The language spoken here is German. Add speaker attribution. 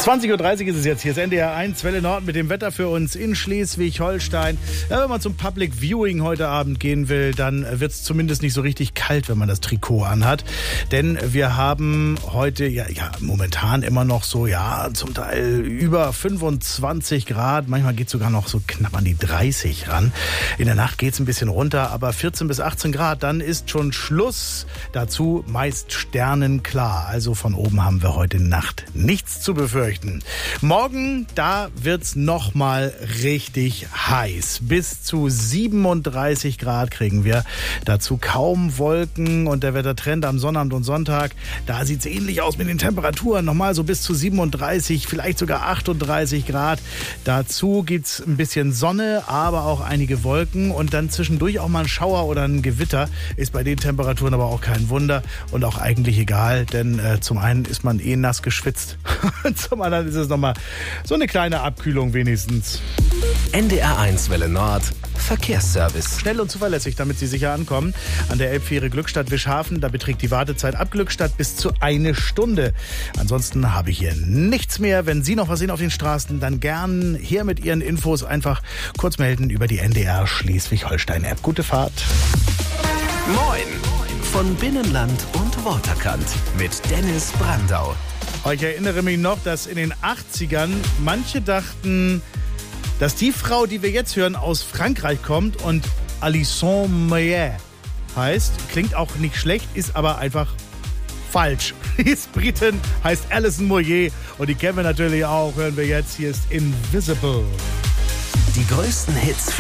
Speaker 1: 20.30 Uhr ist es jetzt. Hier ist NDR 1, Welle Nord mit dem Wetter für uns in Schleswig-Holstein. Ja, wenn man zum Public Viewing heute Abend gehen will, dann wird es zumindest nicht so richtig kalt, wenn man das Trikot anhat. Denn wir haben heute momentan immer noch so, zum Teil über 25 Grad. Manchmal geht es sogar noch so knapp an die 30 ran. In der Nacht geht es ein bisschen runter, aber 14 bis 18 Grad, dann ist schon Schluss. Dazu meist sternenklar. Also von oben haben wir heute Nacht nichts zu befürchten. Morgen, da wird's noch mal richtig heiß. Bis zu 37 Grad kriegen wir. Dazu kaum Wolken und der Wettertrend am Sonnabend und Sonntag, da sieht's ähnlich aus mit den Temperaturen. Nochmal so bis zu 37, vielleicht sogar 38 Grad. Dazu gibt's ein bisschen Sonne, aber auch einige Wolken und dann zwischendurch auch mal ein Schauer oder ein Gewitter. Ist bei den Temperaturen aber auch kein Wunder und auch eigentlich egal, denn zum einen ist man nass geschwitzt. Zum anderen ist es nochmal so eine kleine Abkühlung wenigstens.
Speaker 2: NDR 1 Welle Nord Verkehrsservice.
Speaker 1: Schnell und zuverlässig, damit Sie sicher ankommen. An der Elbfähre Glückstadt-Wischhafen, da beträgt die Wartezeit ab Glückstadt bis zu 1 Stunde. Ansonsten habe ich hier nichts mehr. Wenn Sie noch was sehen auf den Straßen, dann gern hier mit Ihren Infos einfach kurz melden über die NDR Schleswig-Holstein-App. Gute Fahrt.
Speaker 2: Moin von Binnenland und Waterkant mit Dennis Brandau.
Speaker 1: Ich erinnere mich noch, dass in den 80ern manche dachten, dass die Frau, die wir jetzt hören, aus Frankreich kommt und Alison Moyet heißt. Klingt auch nicht schlecht, ist aber einfach falsch. Die ist Britin, heißt Alison Moyet und die kennen wir natürlich auch. Hören wir jetzt, hier ist Invisible.
Speaker 2: Die größten Hits für